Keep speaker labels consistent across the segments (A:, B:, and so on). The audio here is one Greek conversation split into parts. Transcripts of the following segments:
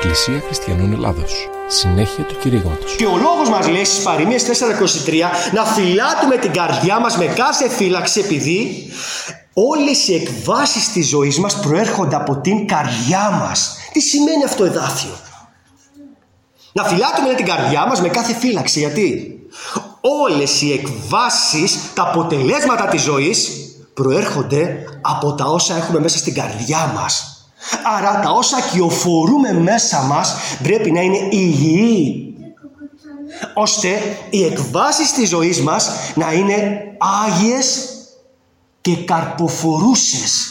A: Εκκλησία Χριστιανών Ελλάδος. Συνέχεια του κηρύγματος.
B: Και ο λόγος μας λέει στις Παροιμίες 4:23 να φυλάτουμε την καρδιά μας με κάθε φύλαξη, επειδή όλες οι εκβάσεις της ζωής μας προέρχονται από την καρδιά μας. Τι σημαίνει αυτό εδάφιο? Να φυλάτουμε την καρδιά μας με κάθε φύλαξη. Γιατί όλες οι εκβάσεις, τα αποτελέσματα της ζωής προέρχονται από τα όσα έχουμε μέσα στην καρδιά μας. Άρα τα όσα κυοφορούμε μέσα μας πρέπει να είναι υγιή, ώστε οι εκβάσεις της ζωής μας να είναι άγιες και καρποφορούσες.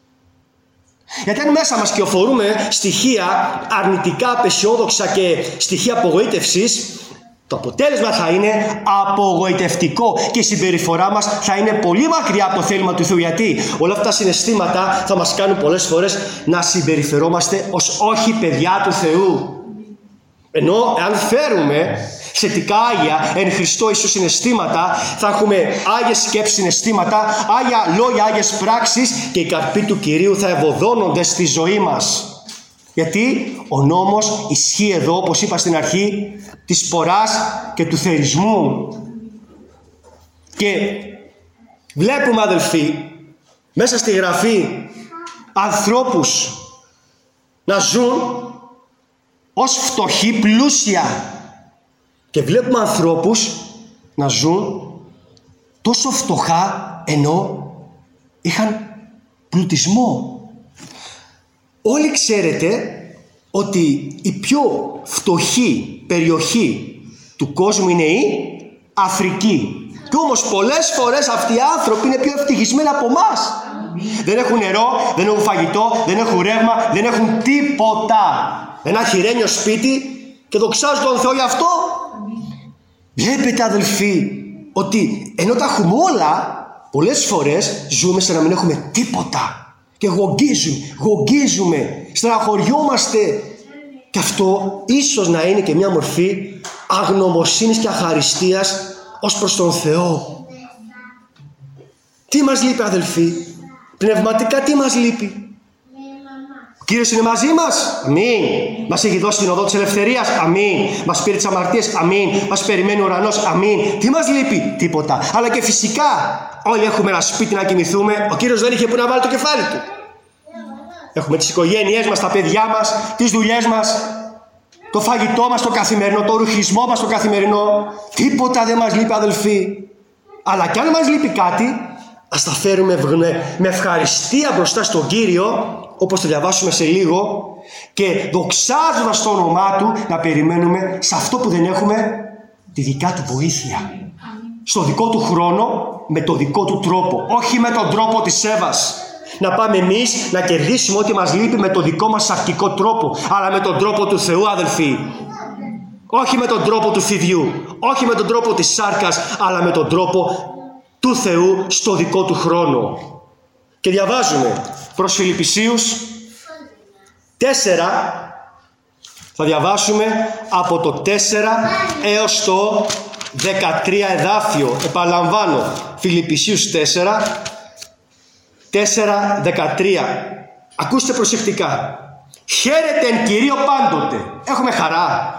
B: Γιατί αν μέσα μας κυοφορούμε στοιχεία αρνητικά, απεσιόδοξα και στοιχεία απογοήτευσης, το αποτέλεσμα θα είναι απογοητευτικό και η συμπεριφορά μας θα είναι πολύ μακριά από το θέλημα του Θεού. Γιατί όλα αυτά τα συναισθήματα θα μας κάνουν πολλές φορές να συμπεριφερόμαστε ως όχι παιδιά του Θεού. Ενώ αν φέρουμε θετικά άγια εν Χριστώ Ιησού συναισθήματα, θα έχουμε άγιες σκέψεις, συναισθήματα, άγια λόγια, άγιες πράξεις και οι καρποί του Κυρίου θα ευωδώνονται στη ζωή μας. Γιατί ο νόμος ισχύει εδώ, όπως είπα στην αρχή, της σποράς και του θερισμού. Και βλέπουμε, αδελφοί, μέσα στη Γραφή ανθρώπους να ζουν ως φτωχοί πλούσια. Και βλέπουμε ανθρώπους να ζουν τόσο φτωχά ενώ είχαν πλουτισμό. Όλοι ξέρετε ότι η πιο φτωχή περιοχή του κόσμου είναι η Αφρική. Και όμως πολλές φορές αυτοί οι άνθρωποι είναι πιο ευτυχισμένοι από εμάς. Δεν έχουν νερό, δεν έχουν φαγητό, δεν έχουν ρεύμα, δεν έχουν τίποτα. Ένα χειρένιο σπίτι και δοξάζουν τον Θεό γι' αυτό. Βλέπετε, αδελφοί, ότι ενώ τα έχουμε όλα, πολλές φορές ζούμε σαν να μην έχουμε τίποτα. Και γογγίζουμε, στεναχωριόμαστε. Και αυτό ίσως να είναι και μια μορφή αγνωμοσύνης και αχαριστίας ως προς τον Θεό. Τι μας λείπει, αδελφοί? Πνευματικά τι μας λείπει? Ο Κύριος είναι μαζί μας. Αμήν. Μας έχει δώσει την οδό της ελευθερίας. Αμήν. Μας πήρε τις αμαρτίες. Αμήν. Μας περιμένει ο ουρανός. Αμήν. Τι μας λείπει? Τίποτα. Αλλά και φυσικά όλοι έχουμε ένα σπίτι να κοιμηθούμε. Ο Κύριος δεν είχε που να βάλει το κεφάλι του. Έχουμε τις οικογένειές μας, τα παιδιά μας, τις δουλειές μας, το φαγητό μας το καθημερινό, το ρουχισμό μας το καθημερινό. Τίποτα δεν μας λείπει, αδελφοί. Αλλά κι αν μας λείπει κάτι, ας τα φέρουμε με ευχαριστία μπροστά στον Κύριο, όπως θα διαβάσουμε σε λίγο, και δοξάζοντας το όνομά Του να περιμένουμε σε αυτό που δεν έχουμε τη δικιά Του βοήθεια. Στο δικό Του χρόνο, με το δικό Του τρόπο, όχι με τον τρόπο της Εύας. Να πάμε εμείς να κερδίσουμε ό,τι μας λείπει με το δικό μας σαρκικό τρόπο, αλλά με τον τρόπο του Θεού, αδελφοί. Όχι με τον τρόπο του φιδιού, όχι με τον τρόπο της σάρκας, αλλά με τον τρόπο του Θεού στο δικό Του χρόνο. Και διαβάζουμε προς Φιλιππισίους 4, θα διαβάσουμε από το 4 έως το 13 εδάφιο. Επαναλαμβάνω, Φιλιππισίους 4, 4-13. Ακούστε προσεκτικά. Χαίρετε εν Κυρίω πάντοτε. Έχουμε χαρά.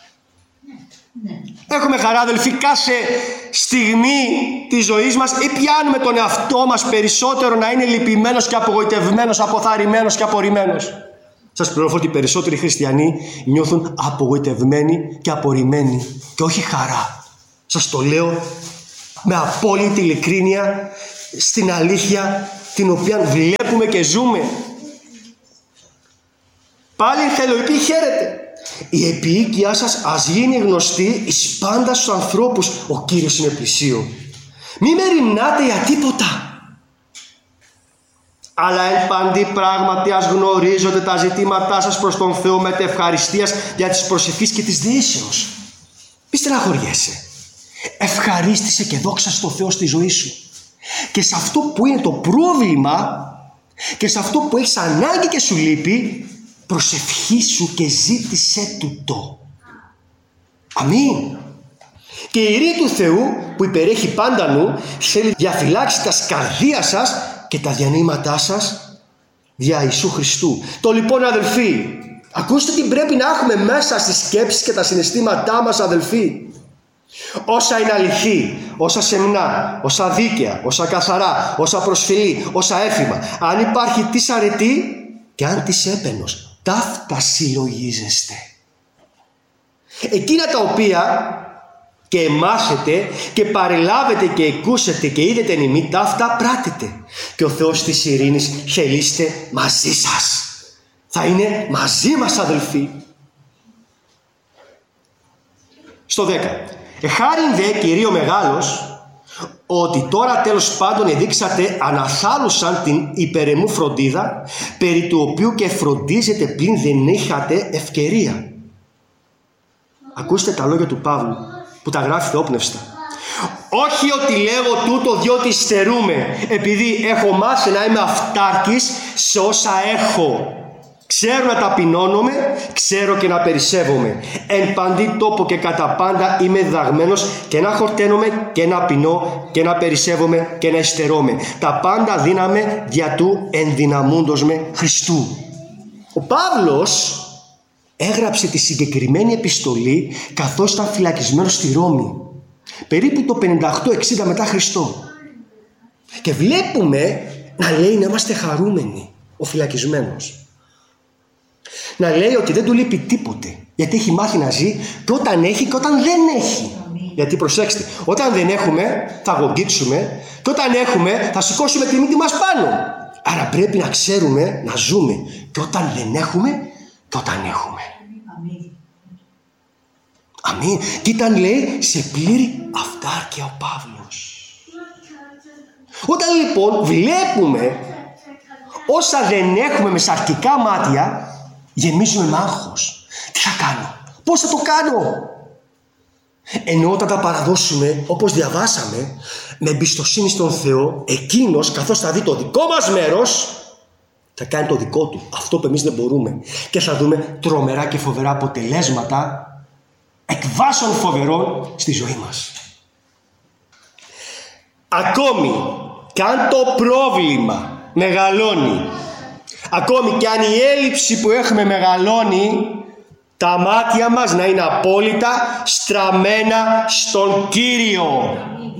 B: Έχουμε χαρά, αδελφοί, κάθε στιγμή της ζωής μας, ή πιάνουμε τον εαυτό μας περισσότερο να είναι λυπημένος και απογοητευμένος, αποθαρρυμένος και απορριμμένος? Σας πληροφορώ ότι οι περισσότεροι χριστιανοί νιώθουν απογοητευμένοι και απορριμμένοι και όχι χαρά. Σας το λέω με απόλυτη ειλικρίνεια, στην αλήθεια την οποία βλέπουμε και ζούμε. Πάλι Θεολογική χαίρετε. Η επίοικιά σας ας γίνει γνωστή εις πάντα στους ανθρώπους. Ο Κύριος είναι πλησίον. Μη μεριμνάτε για τίποτα, αλλά εν παντή πράγματι ας γνωρίζετε τα ζητήματά σας προς τον Θεό με ευχαριστίας για τις προσευχής και της δεήσεως. Μη στεναχωριέσαι. Ευχαρίστησε και δόξα στο Θεό στη ζωή σου. Και σε αυτό που είναι το πρόβλημα και σε αυτό που έχεις ανάγκη και σου λείπει, προσευχήσου και ζήτησέ Του το. Αμήν. Και η ειρήνη του Θεού που υπερέχει πάντα νου θέλει διαφυλάξει τα καρδία σας και τα διανύματά σας δια Ιησού Χριστού. Το λοιπόν, αδελφοί, Ακούστε τι πρέπει να έχουμε μέσα στις σκέψεις και τα συναισθήματά μας, αδελφοί. Όσα είναι αληθή, όσα σεμνά, όσα δίκαια, όσα καθαρά, όσα προσφυλή, όσα έθιμα, αν υπάρχει της αρετή και αν της έπαινος, ταύτα συλλογίζεστε. Εκείνα τα οποία και μάθετε και παρελάβετε και εκούσετε και είδετε νημή, ταύτα πράτετε. Και ο Θεός της ειρήνης χελίστε μαζί σας. Θα είναι μαζί μας, αδελφοί. Στο 10. Εχάριν δε Κυρίω μεγάλος, ότι τώρα τέλος πάντων εδείξατε αναθάλουσαν την υπερεμού φροντίδα, περί του οποίου και φροντίζετε πλην δεν είχατε ευκαιρία. Ακούστε τα λόγια του Παύλου που τα γράφει θεόπνευστα. Όχι ότι λέγω τούτο διότι στερούμε, επειδή έχω μάθει να είμαι αυτάρκης σε όσα έχω. Ξέρω να ταπεινώνομαι, ξέρω και να περισσεύομαι. Εν παντή τόπο και κατά πάντα είμαι διδαγμένος και να χορταίνομαι και να πεινώ και να περισσεύομαι και να υστερώμαι. Τα πάντα δύναμε δια του ενδυναμούντος με Χριστού. Ο Παύλος έγραψε τη συγκεκριμένη επιστολή καθώς ήταν φυλακισμένος στη Ρώμη, περίπου το 58-60 μετά Χριστό. Και βλέπουμε να λέει να είμαστε χαρούμενοι, ο φυλακισμένος. Να λέει ότι δεν του λείπει τίποτε, γιατί έχει μάθει να ζει και όταν έχει και όταν δεν έχει. Γιατί προσέξτε, όταν δεν έχουμε θα αγωνίξουμε και όταν έχουμε θα σηκώσουμε τη μύτη μας πάνω. Άρα πρέπει να ξέρουμε να ζούμε και όταν δεν έχουμε και όταν έχουμε. Αμήν. Και ήταν, λέει, σε πλήρη αυτάρκεια ο Παύλος. Όταν λοιπόν βλέπουμε όσα δεν έχουμε με σαρκικά μάτια, γεμίζουμε με άγχος. Τι θα κάνω, πώς θα το κάνω? Ενώ όταν τα παραδώσουμε, όπως διαβάσαμε, με εμπιστοσύνη στον Θεό, εκείνος καθώς θα δει το δικό μας μέρος, θα κάνει το δικό του, αυτό που εμείς δεν μπορούμε. Και θα δούμε τρομερά και φοβερά αποτελέσματα εκβάσεων φοβερών στη ζωή μας. Ακόμη και αν το πρόβλημα μεγαλώνει, ακόμη και αν η έλλειψη που έχουμε μεγαλώνει, τα μάτια μας να είναι απόλυτα στραμμένα στον Κύριο.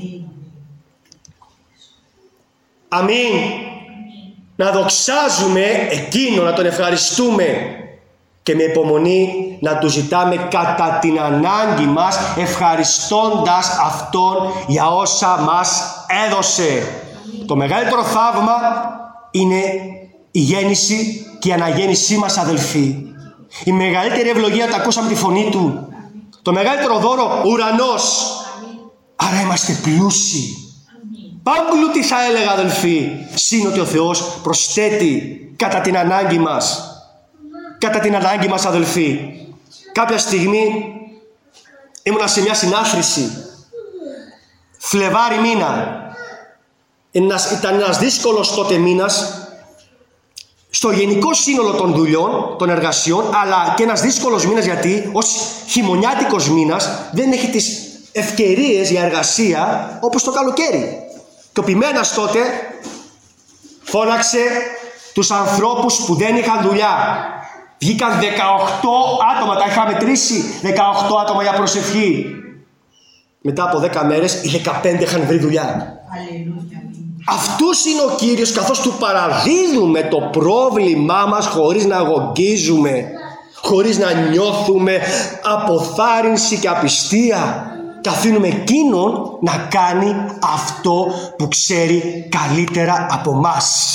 B: Αμήν. Να δοξάζουμε Εκείνο, να Τον ευχαριστούμε και με υπομονή να Του ζητάμε κατά την ανάγκη μας, ευχαριστώντας Αυτόν για όσα μας έδωσε. Το μεγαλύτερο θαύμα είναι η γέννηση και η αναγέννησή μας, αδελφοί. Η μεγαλύτερη ευλογία, τα ακούσαμε τη φωνή Του. Το μεγαλύτερο δώρο, ουρανός. Άρα είμαστε πλούσιοι. Πάμπλουτοι θα έλεγα, αδελφοί. Συν ότι ο Θεός προσθέτει κατά την ανάγκη μας. Κατά την ανάγκη μας, αδελφοί. Κάποια στιγμή ήμουνα σε μια συνάθρηση. Φλεβάρι μήνα. Ήταν ένας δύσκολος τότε μήνας στο γενικό σύνολο των δουλειών, των εργασιών, αλλά και ένας δύσκολος μήνας γιατί ως χειμωνιάτικος μήνας δεν έχει τις ευκαιρίες για εργασία όπως το καλοκαίρι. Και ο Ποιμένας τότε φώναξε τους ανθρώπους που δεν είχαν δουλειά. Βγήκαν 18 άτομα, τα είχα μετρήσει, 18 άτομα για προσευχή. Μετά από 10 μέρες οι 15 είχαν βρει δουλειά. Αυτός είναι ο Κύριος, καθώς Του παραδίδουμε το πρόβλημά μας χωρίς να αγωνίζουμε, χωρίς να νιώθουμε αποθάρρυνση και απιστία, και αφήνουμε Εκείνον να κάνει αυτό που ξέρει καλύτερα από μας.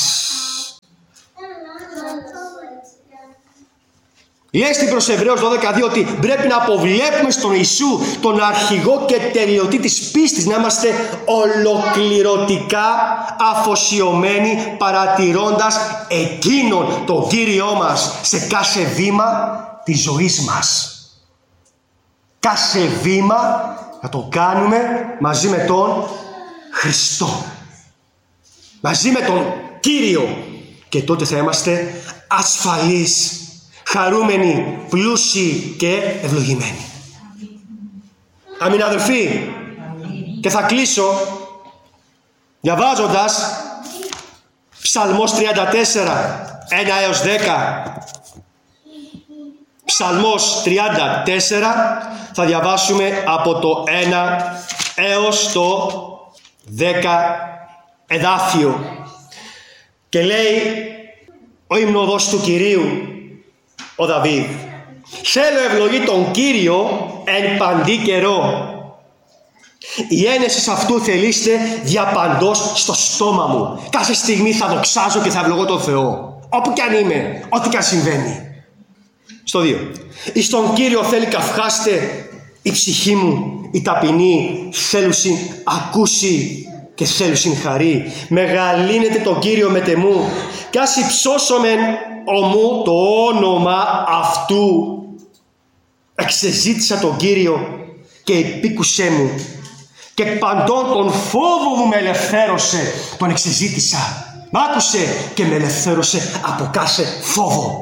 B: Λέει στην προς Εβραίους 12:2 ότι πρέπει να αποβλέπουμε στον Ιησού, τον αρχηγό και τελειωτή της πίστης, να είμαστε ολοκληρωτικά αφοσιωμένοι παρατηρώντας Εκείνον τον Κύριό μας σε κάθε βήμα της ζωής μας. Κάθε βήμα να το κάνουμε μαζί με τον Χριστό, μαζί με τον Κύριο, και τότε θα είμαστε ασφαλείς, χαρούμενοι, πλούσιοι και ευλογημένοι. Αμήν, αδελφοί. Και θα κλείσω διαβάζοντας Ψαλμός 34, 1 έως 10. Ψαλμός 34, θα διαβάσουμε από το 1 έως το 10 εδάφιο. Και λέει ο ύμνοδος του Κυρίου, ο Δαβίδ: θέλω ευλογή τον Κύριο εν παντή καιρό. Η ένεση αυτού θελήστε διαπαντός στο στόμα μου. Κάθε στιγμή θα δοξάζω και θα ευλογώ τον Θεό, όπου κι αν είμαι, ό,τι κι αν συμβαίνει. Στο 2. Εις τον Κύριο θέλει καυχάστε η ψυχή μου, η ταπεινή θέλουσιν ακούσει και θέλουσιν χαρί. Μεγαλύνετε τον Κύριο μετεμού, κι ας υψώσομεν ομού το όνομα αυτού. Εξεζήτησα τον Κύριο και υπήκουσέ μου, και παντών τον φόβο μου με ελευθέρωσε. Τον εξεζήτησα, μ' άκουσε και με ελευθέρωσε από κάθε φόβο.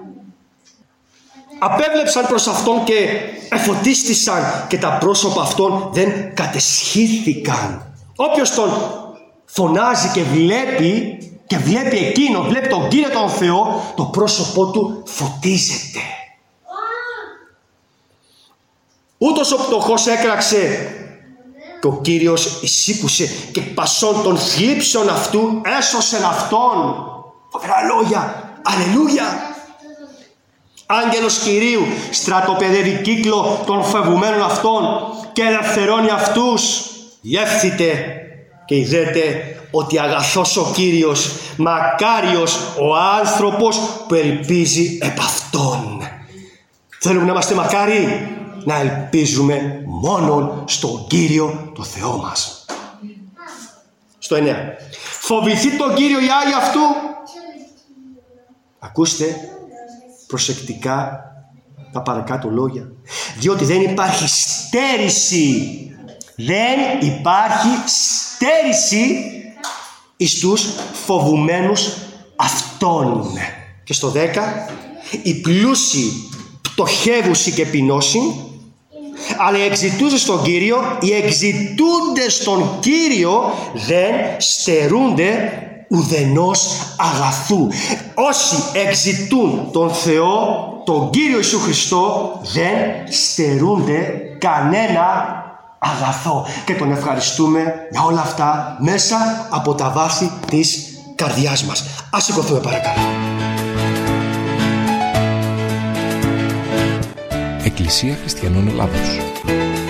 B: Απέβλεψαν προς αυτόν και εφωτίστησαν, και τα πρόσωπα αυτών δεν κατεσχύθηκαν. Όποιος τον φωνάζει και βλέπει εκείνο, βλέπει τον Κύριο τον Θεό, το πρόσωπό του φωτίζεται. Ούτως ο πτωχός έκραξε και ο Κύριος εισήκουσε, και πασών των θλίψεων αυτού έσωσεν αυτόν. Φοβερά λόγια. Αλληλούια. Άγγελος Κυρίου στρατοπεδεύει κύκλο των φευγουμένων αυτών και ελευθερώνει αυτούς. Γεύθητε και ειδέτε ότι αγαθός ο Κύριος, μακάριος ο άνθρωπος που ελπίζει επ' αυτόν. Θέλουμε να είμαστε μακάρι, να ελπίζουμε μόνον στον Κύριο το Θεό μας. Στο 9. Φοβηθεί τον Κύριο οι Άγιοι αυτού. Ακούστε προσεκτικά τα παρακάτω λόγια. Διότι δεν υπάρχει στέρηση. Δεν υπάρχει στέρηση εις τους φοβουμένους αυτών. Και στο 10. Οι πλούσιοι πτωχεύουσι και πεινώσι, αλλά οι εξητούντες στον Κύριο, οι εξητούντες στον Κύριο δεν στερούνται ουδενός αγαθού. Όσοι εξητούν τον Θεό, τον Κύριο Ιησού Χριστό, δεν στερούνται κανένα αγαθό. Και τον ευχαριστούμε για όλα αυτά μέσα από τα βάθη της καρδιάς μας. Ας σηκωθούμε παρακαλώ.
A: Εκκλησία Χριστιανών Ελλάδος.